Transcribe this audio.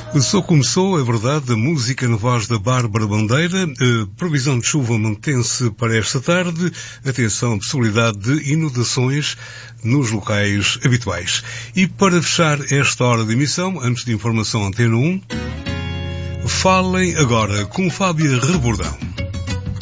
Só começou, é verdade, a música na voz da Bárbara Bandeira. Previsão de chuva mantém-se para esta tarde. Atenção à possibilidade de inundações nos locais habituais. E para fechar esta hora de emissão, antes de informação Antena 1, falem agora com Fábia Rebordão.